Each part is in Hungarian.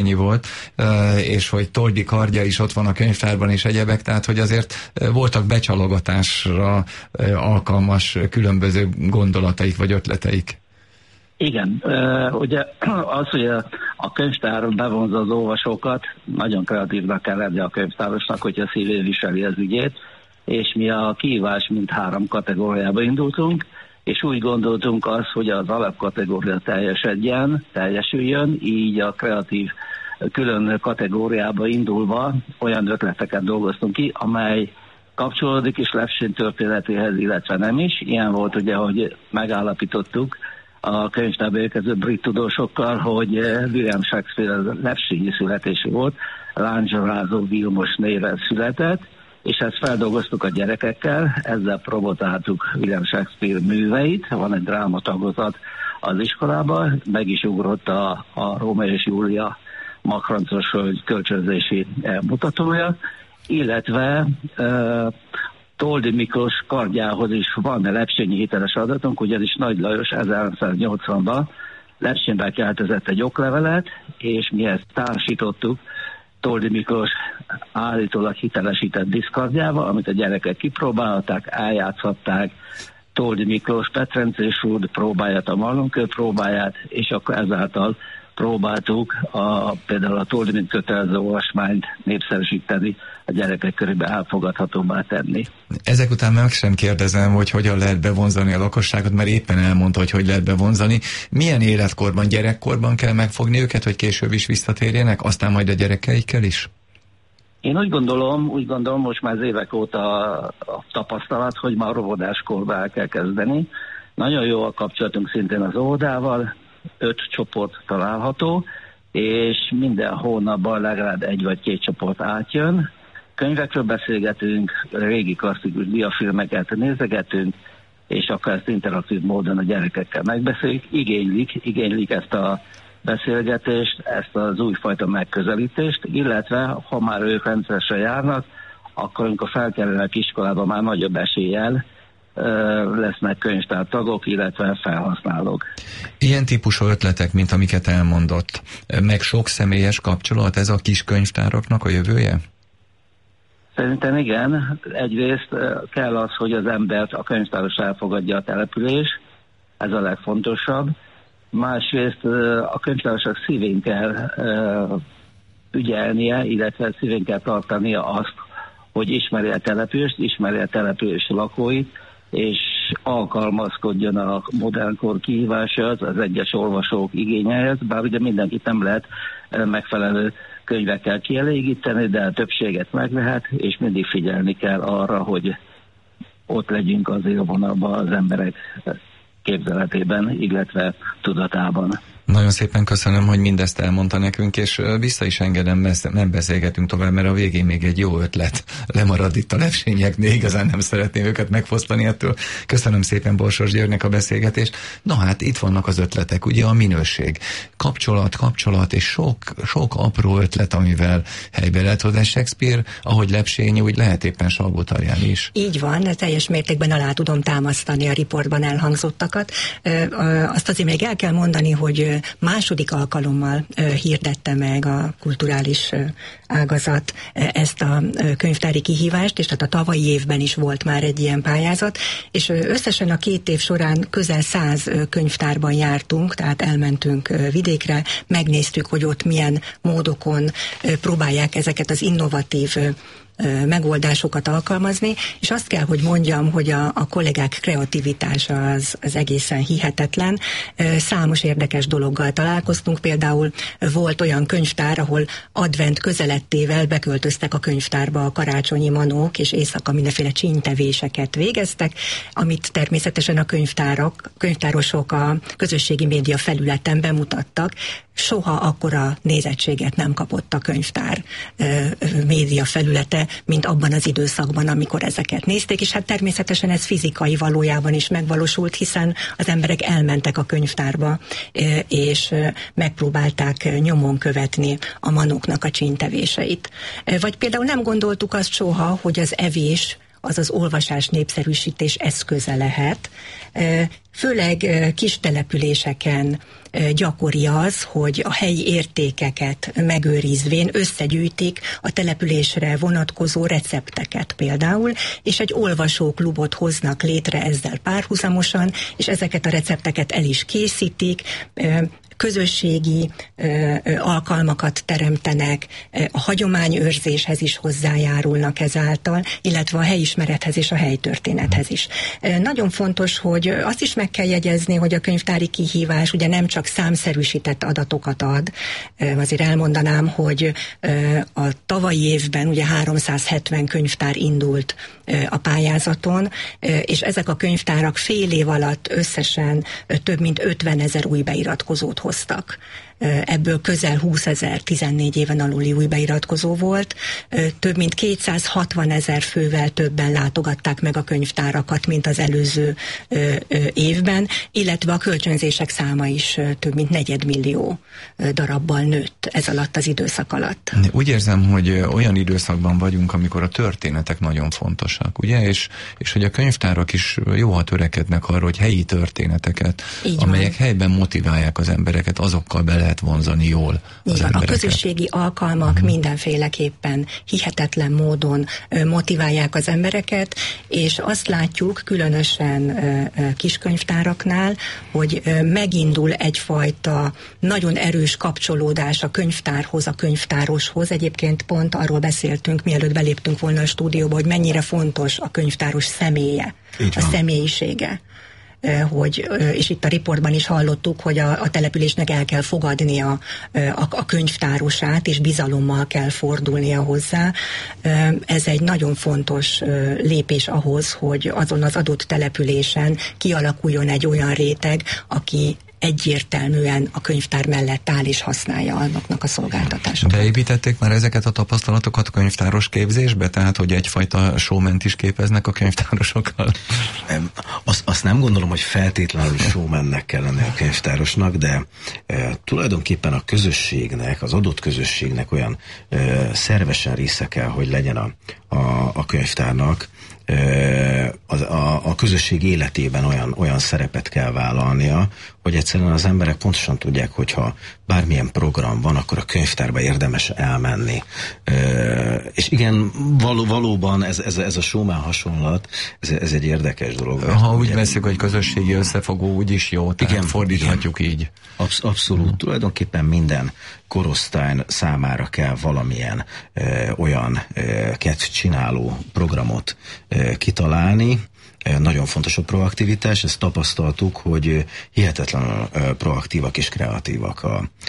volt, és hogy Toldi kardja is ott van a könyvtárban és egyebek, tehát hogy azért voltak becsalogatásra alkalmas különböző gondolataik vagy ötleteik. Igen, ugye az, hogy a könyvtár bevonza az olvasókat, nagyon kreatívnak kell lenni a könyvtárosnak, hogyha szívén viseli az ügyét, és mi a kihívás mint 3 kategóriába indultunk, és úgy gondoltunk azt, hogy az alapkategória teljesüljön, így a kreatív külön kategóriába indulva olyan ötleteket dolgoztunk ki, amely kapcsolódik is Levsin történetéhez, illetve nem is. Ilyen volt ugye, hogy megállapítottuk a könyvtárba érkező brit tudósokkal, hogy William Shakespeare levsinyi születésű volt, Lándzsarázó Vilmos néven született, és ezt feldolgoztuk a gyerekekkel, ezzel provokáltuk William Shakespeare műveit, van egy drámatagozat az iskolában, meg is ugrott a Rómeó és Júlia magfrancos kölcsönzési mutatója, illetve Toldi Miklós kardjához is van lepsényi hiteles adatunk, ugyanis Nagy Lajos 1980-ban Lepsényben keltezett egy oklevelet, és mi ezt társítottuk Toldi Miklós állítólag hitelesített diszkardjával, amit a gyerekek kipróbálhatták, eljátszhatták, Toldi Miklós Petrencés úr próbáját, a Malomkő próbáját, és akkor ezáltal próbáltuk például a Toldi mint kötelező olvasmányt népszerűsíteni, a gyerekek körében elfogadhatóbbá tenni. Ezek után meg sem kérdezem, hogy hogyan lehet bevonzani a lakosságot, mert éppen elmondta, hogy lehet bevonzani. Milyen életkorban, gyerekkorban kell megfogni őket, hogy később is visszatérjenek, aztán majd a gyerekeikkel is? Én úgy gondolom, most már az évek óta a tapasztalat, hogy már óvodáskorban el kell kezdeni. Nagyon jó a kapcsolatunk szintén az óvodával, 5 csoport található, és minden hónapban legalább 1 vagy 2 csoport átjön. Könyvekről beszélgetünk, régi klasszikus diafilmeket nézegetünk, és akkor ezt interaktív módon a gyerekekkel megbeszéljük. Igénylik ezt a beszélgetést, ezt az újfajta megközelítést, illetve ha már ők rendszeresen járnak, akkor amikor felkerülnek iskolába, már nagyobb eséllyel lesznek könyvtártagok, illetve felhasználók. Ilyen típusú ötletek, mint amiket elmondott, meg sok személyes kapcsolat, ez a kis könyvtáraknak a jövője? Szerintem igen. Egyrészt kell az, hogy az embert, a könyvtáros elfogadja a település, ez a legfontosabb. Másrészt a könyvtárosnak szívén kell ügyelnie, illetve szívén kell tartania azt, hogy ismeri a települést, ismeri a település lakóit, és alkalmazkodjon a modernkor kihívásához, az egyes olvasók igényeihez, bár ugye mindenkit nem lehet megfelelő könyvekkel kielégíteni, de a többséget meg lehet, és mindig figyelni kell arra, hogy ott legyünk az élvonalban az emberek képzeletében, illetve tudatában. Nagyon szépen köszönöm, hogy mindezt elmondta nekünk, és vissza is engedem, nem beszélgetünk tovább, mert a végén még egy jó ötlet lemarad itt a lepsényeknél, igazán nem szeretném őket megfosztani ettől. Köszönöm szépen Borsos Györgynek a beszélgetést. Na hát, itt vannak az ötletek, ugye a minőség. Kapcsolat, és sok apró ötlet, amivel helybe lehet hozni. Shakespeare, ahogy Lepsény, úgy lehet éppen Salgótarján is. Így van, teljes mértékben alá tudom támasztani a riportban elhangzottakat. Azt azért még el kell mondani, hogy második alkalommal hirdette meg a kulturális ágazat ezt a könyvtári kihívást, és tehát a tavalyi évben is volt már egy ilyen pályázat, és összesen a 2 év során közel 100 könyvtárban jártunk, tehát elmentünk vidékre, megnéztük, hogy ott milyen módokon próbálják ezeket az innovatív megoldásokat alkalmazni, és azt kell, hogy mondjam, hogy a kollégák kreativitása az egészen hihetetlen. Számos érdekes dologgal találkoztunk, például volt olyan könyvtár, ahol advent közelettével beköltöztek a könyvtárba a karácsonyi manók, és éjszaka mindenféle csínytevéseket végeztek, amit természetesen a könyvtárosok a közösségi média felületen bemutattak. Soha akkora nézettséget nem kapott a könyvtár média felülete, mint abban az időszakban, amikor ezeket nézték, és hát természetesen ez fizikai valójában is megvalósult, hiszen az emberek elmentek a könyvtárba, és megpróbálták nyomon követni a manóknak a csínytevéseit. Vagy például nem gondoltuk azt soha, hogy az evés az az olvasás népszerűsítés eszköze lehet. Főleg kis településeken gyakori az, hogy a helyi értékeket megőrizvén összegyűjtik a településre vonatkozó recepteket például, és egy olvasóklubot hoznak létre ezzel párhuzamosan, és ezeket a recepteket el is készítik, közösségi alkalmakat teremtenek, a hagyományőrzéshez is hozzájárulnak ezáltal, illetve a helyismerethez és a helytörténethez is. Nagyon fontos, hogy azt is meg kell jegyezni, hogy a könyvtári kihívás ugye nem csak számszerűsített adatokat ad. Azért elmondanám, hogy a tavalyi évben ugye 370 könyvtár indult a pályázaton, és ezek a könyvtárak fél év alatt összesen több mint 50 000 új beiratkozót hoztak. Ebből közel 20 000 14 éven aluli új beiratkozó volt, több mint 260 000 fővel többen látogatták meg a könyvtárakat, mint az előző évben, illetve a kölcsönzések száma is több mint 4 millió darabbal nőtt ez alatt az időszak alatt. Úgy érzem, hogy olyan időszakban vagyunk, amikor a történetek nagyon fontosak, ugye? És hogy a könyvtárak is jó, ha törekednek arra, hogy helyi történeteket, amelyek helyben motiválják az embereket, azokkal be lehet vonzani jól az embereket. A közösségi alkalmak mindenféleképpen hihetetlen módon motiválják az embereket, és azt látjuk különösen kiskönyvtáraknál, hogy megindul egyfajta nagyon erős kapcsolódás a könyvtárhoz, a könyvtároshoz. Egyébként pont arról beszéltünk, mielőtt beléptünk volna a stúdióba, hogy mennyire fontos a könyvtáros személye, a személyisége. És itt a riportban is hallottuk, hogy a településnek el kell fogadnia a könyvtárosát, és bizalommal kell fordulnia hozzá. Ez egy nagyon fontos lépés ahhoz, hogy azon az adott településen kialakuljon egy olyan réteg, aki egyértelműen a könyvtár mellett áll és használja annak a szolgáltatásokat. De építették már ezeket a tapasztalatokat könyvtáros képzésbe? Tehát, hogy egyfajta showment is képeznek a könyvtárosokkal? Azt nem gondolom, hogy feltétlenül showmannek kell lenni a könyvtárosnak, de tulajdonképpen a közösségnek, az adott közösségnek olyan szervesen része kell, hogy legyen a könyvtárnak, a közösség életében olyan szerepet kell vállalnia, hogy egyszerűen az emberek pontosan tudják, hogyha bármilyen program van, akkor a könyvtárba érdemes elmenni. És igen, valóban ez a showman hasonlat, ez egy érdekes dolog. Ha úgy veszik, hogy közösségi összefogó, úgyis jó, tehát igen, fordíthatjuk igen. Így. Abszolút. Tulajdonképpen minden korosztály számára kell valamilyen olyan kedvcsináló programot kitalálni. Nagyon fontos a proaktivitás, ezt tapasztaltuk, hogy hihetetlenül proaktívak és kreatívak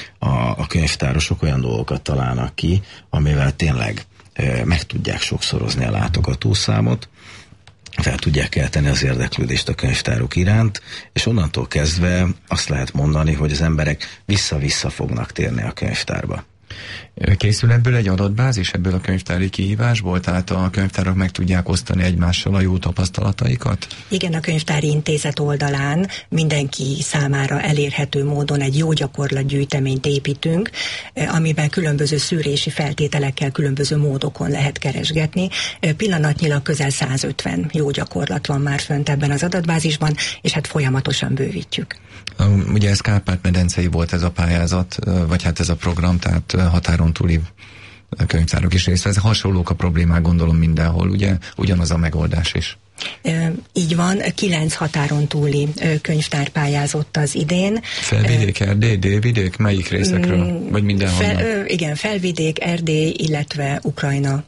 a könyvtárosok, olyan dolgokat találnak ki, amivel tényleg meg tudják sokszorozni a látogatószámot, fel tudják kelteni az érdeklődést a könyvtárok iránt, és onnantól kezdve azt lehet mondani, hogy az emberek vissza-vissza fognak térni a könyvtárba. Készül ebből egy adatbázis, ebből a könyvtári kihívásból? Tehát a könyvtárak meg tudják osztani egymással a jó tapasztalataikat? Igen, a könyvtári intézet oldalán mindenki számára elérhető módon egy jó gyakorlatgyűjteményt építünk, amiben különböző szűrési feltételekkel különböző módokon lehet keresgetni. Pillanatnyilag közel 150 jó gyakorlat van már fönt ebben az adatbázisban, és hát folyamatosan bővítjük. Ugye ez Kárpát-medencei volt ez a pályázat, vagy hát ez a program, tehát határon túli könyvtárok is részt vesznek. Hasonlók a problémák, gondolom mindenhol, ugye? Ugyanaz a megoldás is. Így van, 9 határon túli könyvtár pályázott az idén. Felvidék, Erdély, délvidék, melyik részekről? Vagy mindenhol? Igen, Felvidék, Erdély, illetve Ukrajna.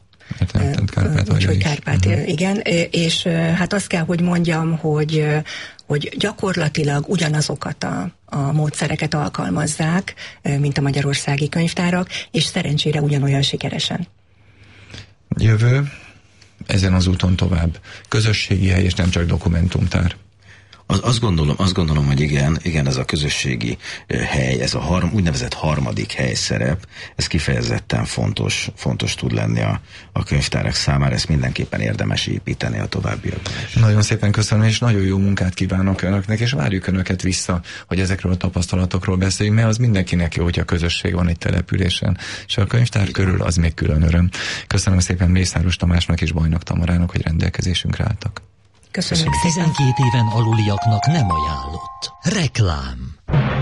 Úgyhogy Kárpát, igen. És hát azt kell, hogy mondjam, hogy gyakorlatilag ugyanazokat a módszereket alkalmazzák, mint a magyarországi könyvtárak, és szerencsére ugyanolyan sikeresen. Jövő, ezen az úton tovább. Közösségi hely, és nem csak dokumentumtár. Azt gondolom, hogy igen, ez a közösségi hely, ez a úgynevezett harmadik helyszerep, ez kifejezetten fontos tud lenni a könyvtárak számára, ezt mindenképpen érdemes építeni a továbbiakban is. Nagyon szépen köszönöm, és nagyon jó munkát kívánok önöknek, és várjuk önöket vissza, hogy ezekről a tapasztalatokról beszéljünk, mert az mindenkinek jó, hogy a közösség van egy településen, és a könyvtár körül az még külön öröm. Köszönöm szépen Mészáros Tamásnak és Bajnok Tamarának, hogy rendelkezésünkre álltak. Köszönjük szépen. 12 éven aluliaknak nem ajánlott. Reklám.